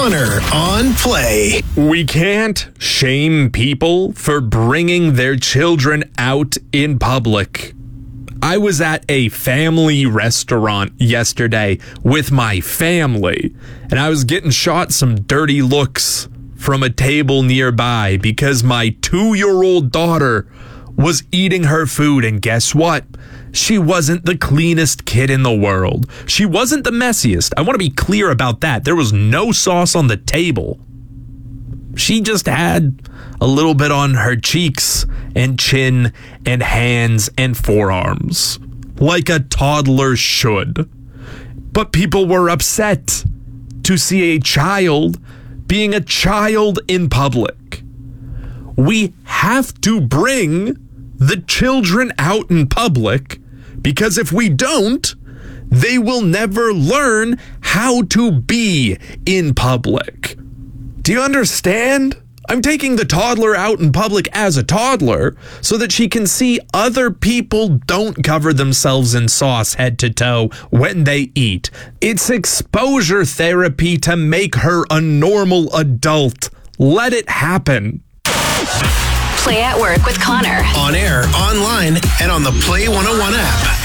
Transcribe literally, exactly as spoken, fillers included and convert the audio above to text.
Connor on Play. We can't shame people for bringing their children out in public. I was at a family restaurant yesterday with my family, and I was getting shot some dirty looks from a table nearby because my two-year-old daughter was eating her food, and guess what? She wasn't the cleanest kid in the world. She wasn't the messiest. I want to be clear about that. There was no sauce on the table. She just had a little bit on her cheeks and chin and hands and forearms, like a toddler should. But people were upset to see a child being a child in public. We have to bring the children out in public, because if we don't, they will never learn how to be in public. Do you understand? I'm taking the toddler out in public as a toddler so that she can see other people don't cover themselves in sauce head to toe when they eat. It's exposure therapy to make her a normal adult. Let it happen. Play at Work with Connor. On air, online, and on the Play one oh one app.